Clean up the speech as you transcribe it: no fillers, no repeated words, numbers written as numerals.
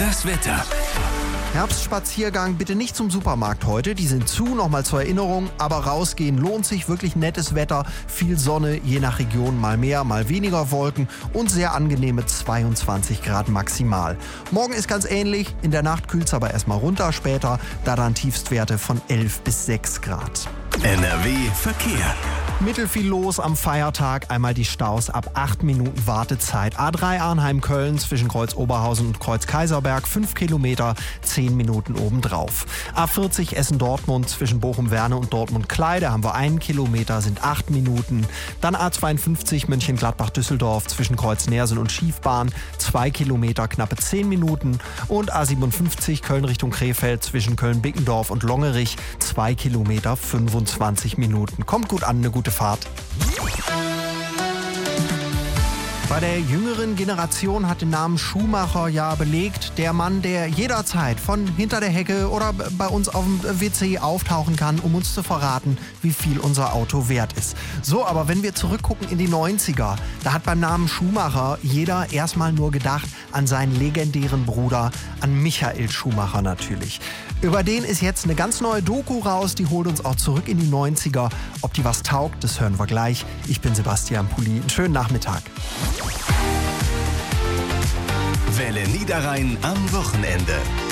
Das Wetter. Herbstspaziergang bitte nicht zum Supermarkt heute, die sind zu, nochmal zur Erinnerung, aber rausgehen lohnt sich, wirklich nettes Wetter, viel Sonne, je nach Region mal mehr, mal weniger Wolken und sehr angenehme 22 Grad maximal. Morgen ist ganz ähnlich, in der Nacht kühlt es aber erstmal runter, später da dann Tiefstwerte von 11 bis 6 Grad. NRW Verkehr. Mittel viel los am Feiertag. Einmal die Staus ab 8 Minuten Wartezeit. A3 Arnheim-Köln zwischen Kreuz Oberhausen und Kreuz Kaiserberg 5 Kilometer, 10 Minuten obendrauf. A40 Essen-Dortmund zwischen Bochum-Werne und Dortmund-Klei, da haben wir 1 Kilometer, sind 8 Minuten. Dann A52 Mönchengladbach-Düsseldorf zwischen Kreuz Neersen und Schiefbahn 2 Kilometer, knappe 10 Minuten. Und A57 Köln Richtung Krefeld zwischen Köln-Bickendorf und Longerich 2 Kilometer, 25 Minuten. Kommt gut an, eine gute Fahrt. Bei der jüngeren Generation hat den Namen Schumacher ja belegt. Der Mann, der jederzeit von hinter der Hecke oder bei uns auf dem WC auftauchen kann, um uns zu verraten, wie viel unser Auto wert ist. So, aber wenn wir zurückgucken in die 90er, da hat beim Namen Schumacher jeder erstmal nur gedacht an seinen legendären Bruder, an Michael Schumacher natürlich. Über den ist jetzt eine ganz neue Doku raus, die holt uns auch zurück in die 90er. Ob die was taugt, das hören wir gleich. Ich bin Sebastian Pulli. Einen schönen Nachmittag. Welle Niederrhein am Wochenende.